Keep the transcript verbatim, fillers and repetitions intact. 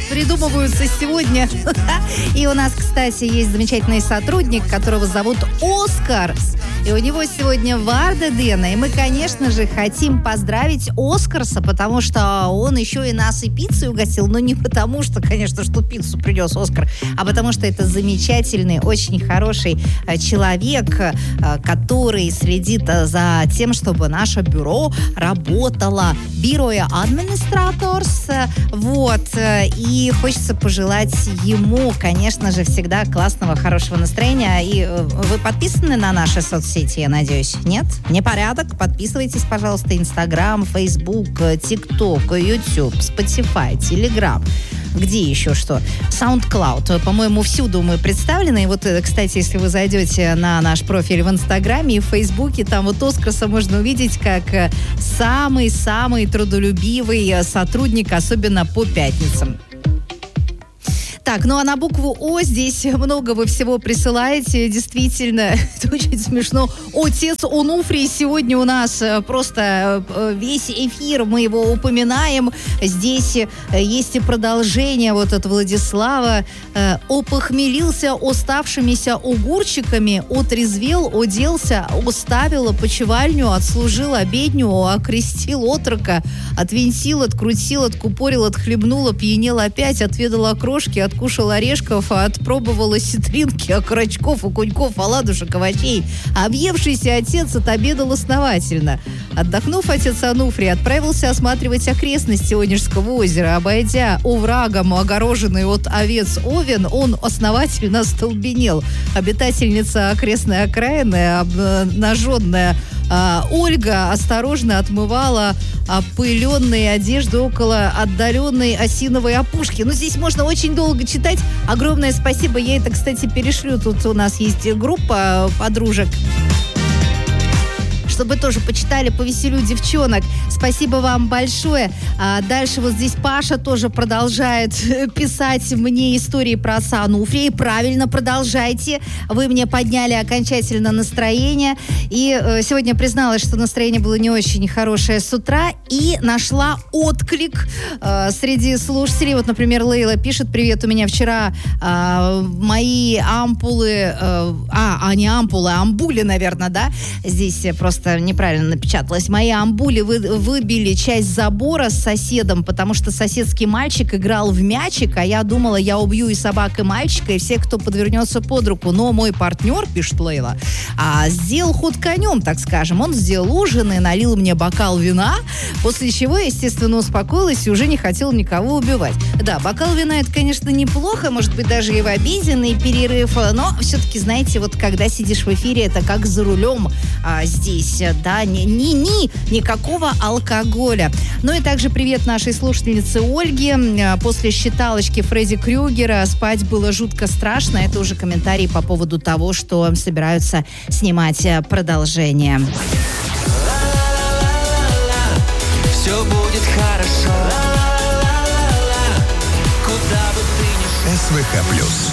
придумываются сегодня. И у нас, кстати, есть замечательный сотрудник, которого зовут Оскар. И у него сегодня Варда Дена. И мы, конечно же, хотим поздравить Оскарса, потому что он еще и нас и пиццей угостил. Но не потому, что, конечно, что пиццу принес Оскар, а потому что это замечательный, очень хороший человек, который следит за тем, чтобы наше бюро работало. Бюро администраторс. Вот. И хочется пожелать ему, конечно же, всегда классного, хорошего настроения. И вы подписаны на наши соцсети, я надеюсь? Нет? Непорядок? Подписывайтесь, пожалуйста. Инстаграм, Фейсбук, ТикТок, Ютуб, Spotify, Телеграм. Где еще что? SoundCloud. По-моему, всюду мы представлены. И вот, кстати, если вы зайдете на наш профиль в Инстаграме и в Фейсбуке, там вот Оскарса можно увидеть как самый-самый трудолюбивый сотрудник, особенно по пятницам. Так, ну а на букву О здесь много вы всего присылаете. Действительно, это очень смешно. Отец Онуфрий сегодня у нас просто весь эфир, мы его упоминаем. Здесь есть и продолжение вот от Владислава. Опохмелился оставшимися огурчиками, отрезвел, оделся, оставил почевальню, отслужил обедню, окрестил отрока, отвинтил, открутил, откупорил, отхлебнул, опьянел опять, отведал окрошки, от кушал орешков, отпробовал осетринки, окорочков, окуньков, оладушек, овощей. Объевшийся отец отобедал основательно. Отдохнув, отец Ануфрий отправился осматривать окрестности Онежского озера. Обойдя оврагом огороженный от овец овен, он основательно остолбенел. Обитательница окрестной окраины, обнаженная а, Ольга, осторожно отмывала опыленные одежды около отдаленной осиновой опушки. Ну, здесь можно очень долго читать. Огромное спасибо. Я это, кстати, перешлю. Тут у нас есть группа подружек, чтобы тоже почитали, повеселю девчонок. Спасибо вам большое. А дальше вот здесь Паша тоже продолжает писать мне истории про отца Ануфрия. Правильно, продолжайте. Вы мне подняли окончательно настроение. И э, сегодня призналась, что настроение было не очень хорошее с утра. И нашла отклик э, среди слушателей. Вот, например, Лейла пишет: привет, у меня вчера э, мои ампулы... Э, а, а не ампулы, а амбули, наверное, да? Здесь просто неправильно напечаталось. Мои амбули вы, выбили часть забора с соседом, потому что соседский мальчик играл в мячик, а я думала, я убью и собак, и мальчика, и всех, кто подвернется под руку. Но мой партнер, пишет Лейла, а, сделал ход конем, так скажем. Он сделал ужин и налил мне бокал вина, после чего я, естественно, успокоилась и уже не хотела никого убивать. Да, бокал вина — это, конечно, неплохо, может быть, даже и в обеденный перерыв, но все-таки, знаете, вот когда сидишь в эфире, это как за рулем а, здесь. Да, ни-ни, никакого алкоголя. Ну и также привет нашей слушательнице Ольге. После считалочки Фредди Крюгера спать было жутко страшно. Это уже комментарий по поводу того, что собираются снимать продолжение. Все будет хорошо. Куда бы ты ни шел. СВХ плюс.